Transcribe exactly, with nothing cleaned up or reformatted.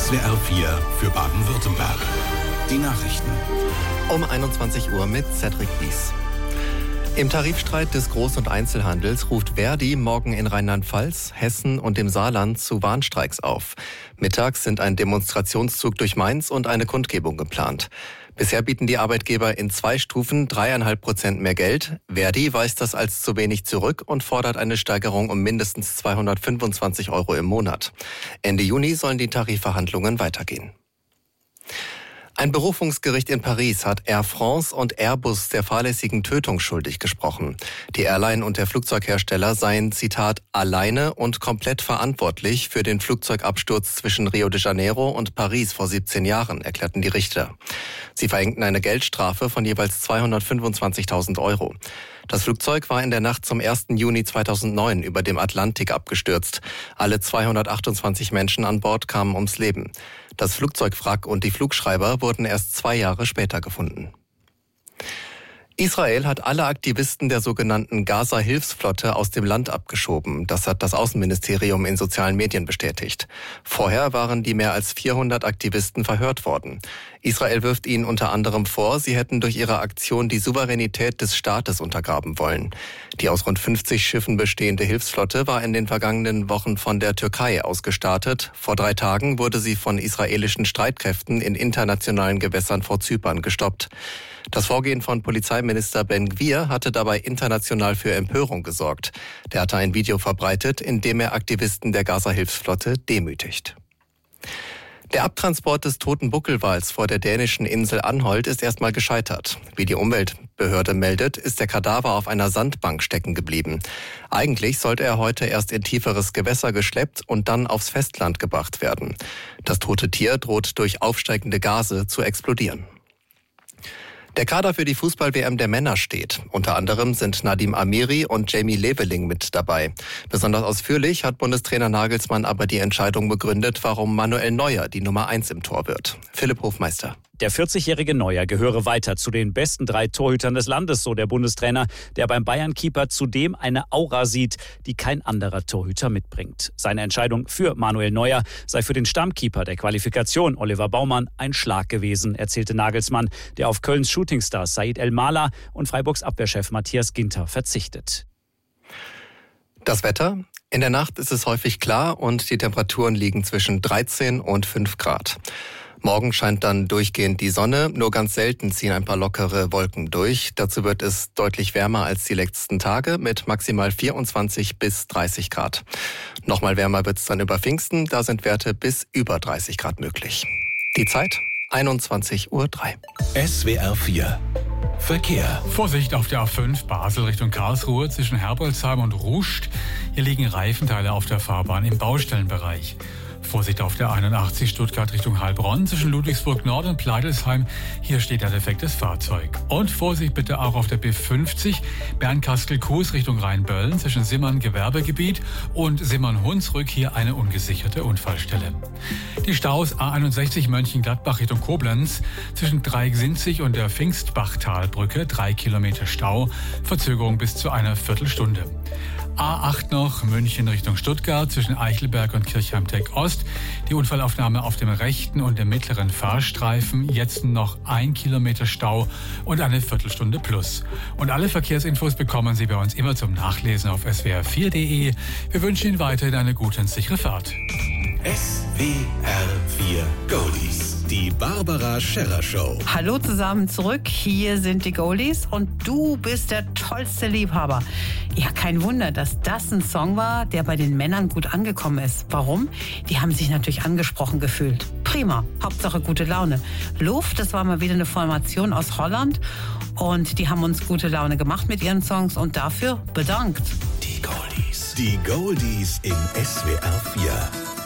S W R vier für Baden-Württemberg. Die Nachrichten. Um einundzwanzig Uhr mit Cedric Bies. Im Tarifstreit des Groß- und Einzelhandels ruft Verdi morgen in Rheinland-Pfalz, Hessen und dem Saarland zu Warnstreiks auf. Mittags sind ein Demonstrationszug durch Mainz und eine Kundgebung geplant. Bisher bieten die Arbeitgeber in zwei Stufen dreieinhalb Prozent mehr Geld. Verdi weist das als zu wenig zurück und fordert eine Steigerung um mindestens zweihundertfünfundzwanzig Euro im Monat. Ende Juni sollen die Tarifverhandlungen weitergehen. Ein Berufungsgericht in Paris hat Air France und Airbus der fahrlässigen Tötung schuldig gesprochen. Die Airline und der Flugzeughersteller seien, Zitat, alleine und komplett verantwortlich für den Flugzeugabsturz zwischen Rio de Janeiro und Paris vor siebzehn Jahren, erklärten die Richter. Sie verhängten eine Geldstrafe von jeweils zweihundertfünfundzwanzigtausend Euro. Das Flugzeug war in der Nacht zum ersten Juni zweitausendneun über dem Atlantik abgestürzt. Alle zweihundertachtundzwanzig Menschen an Bord kamen ums Leben. Das Flugzeugwrack und die Flugschreiber wurden erst zwei Jahre später gefunden. Israel hat alle Aktivisten der sogenannten Gaza-Hilfsflotte aus dem Land abgeschoben. Das hat das Außenministerium in sozialen Medien bestätigt. Vorher waren die mehr als vierhundert Aktivisten verhört worden. Israel wirft ihnen unter anderem vor, sie hätten durch ihre Aktion die Souveränität des Staates untergraben wollen. Die aus rund fünfzig Schiffen bestehende Hilfsflotte war in den vergangenen Wochen von der Türkei aus gestartet. Vor drei Tagen wurde sie von israelischen Streitkräften in internationalen Gewässern vor Zypern gestoppt. Das Vorgehen von Polizeiminister Ben Gvir hatte dabei international für Empörung gesorgt. Der hatte ein Video verbreitet, in dem er Aktivisten der Gaza-Hilfsflotte demütigt. Der Abtransport des toten Buckelwals vor der dänischen Insel Anholt ist erstmal gescheitert. Wie die Umweltbehörde meldet, ist der Kadaver auf einer Sandbank stecken geblieben. Eigentlich sollte er heute erst in tieferes Gewässer geschleppt und dann aufs Festland gebracht werden. Das tote Tier droht durch aufsteigende Gase zu explodieren. Der Kader für die Fußball-W M der Männer steht. Unter anderem sind Nadim Amiri und Jamie Leveling mit dabei. Besonders ausführlich hat Bundestrainer Nagelsmann aber die Entscheidung begründet, warum Manuel Neuer die Nummer eins im Tor wird. Philipp Hofmeister. Der vierzigjährige Neuer gehöre weiter zu den besten drei Torhütern des Landes, so der Bundestrainer, der beim Bayern-Keeper zudem eine Aura sieht, die kein anderer Torhüter mitbringt. Seine Entscheidung für Manuel Neuer sei für den Stammkeeper der Qualifikation, Oliver Baumann, ein Schlag gewesen, erzählte Nagelsmann, der auf Kölns Shootingstars Said El-Mala und Freiburgs Abwehrchef Matthias Ginter verzichtet. Das Wetter? In der Nacht ist es häufig klar und die Temperaturen liegen zwischen dreizehn und fünf Grad. Morgen scheint dann durchgehend die Sonne, nur ganz selten ziehen ein paar lockere Wolken durch. Dazu wird es deutlich wärmer als die letzten Tage mit maximal vierundzwanzig bis dreißig Grad. Nochmal wärmer wird es dann über Pfingsten, da sind Werte bis über dreißig Grad möglich. Die Zeit einundzwanzig Uhr drei. S W R vier Verkehr. Vorsicht auf der A fünf Basel Richtung Karlsruhe zwischen Herbolzheim und Ruscht. Hier liegen Reifenteile auf der Fahrbahn im Baustellenbereich. Vorsicht auf der einundachtzig Stuttgart Richtung Heilbronn zwischen Ludwigsburg Nord und Pleidelsheim. Hier steht ein defektes Fahrzeug. Und Vorsicht bitte auch auf der B fünfzig Bernkastel-Kues Richtung Rheinböllen zwischen Simmern Gewerbegebiet und Simmern-Hunsrück. Hier eine ungesicherte Unfallstelle. Die Staus A einundsechzig Mönchengladbach Richtung Koblenz zwischen Dreiecksinzig und der Pfingstbachtalbrücke. Drei Kilometer Stau. Verzögerung bis zu einer Viertelstunde. A acht noch, München Richtung Stuttgart zwischen Eichelberg und Kirchheim-Teck-Ost. Die Unfallaufnahme auf dem rechten und dem mittleren Fahrstreifen. Jetzt noch ein Kilometer Stau und eine Viertelstunde plus. Und alle Verkehrsinfos bekommen Sie bei uns immer zum Nachlesen auf s w r vier punkt d e. Wir wünschen Ihnen weiterhin eine gute und sichere Fahrt. S W R vier Goldies. Die Barbara Scherrer Show. Hallo zusammen zurück, hier sind die Goldies und du bist der tollste Liebhaber. Ja, kein Wunder, dass das ein Song war, der bei den Männern gut angekommen ist. Warum? Die haben sich natürlich angesprochen gefühlt. Prima, Hauptsache gute Laune. Luft, das war mal wieder eine Formation aus Holland und die haben uns gute Laune gemacht mit ihren Songs und dafür bedankt. Die Goldies. Die Goldies im S W R vier.